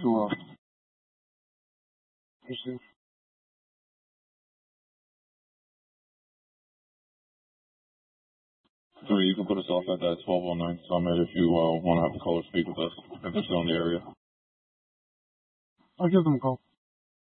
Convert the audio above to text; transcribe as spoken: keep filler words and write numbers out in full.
to, uh, receive. Three, you can put us off at that twelve oh nine Summit if you uh, want to have a caller speak with us, if they're still in the area. I'll give them a call.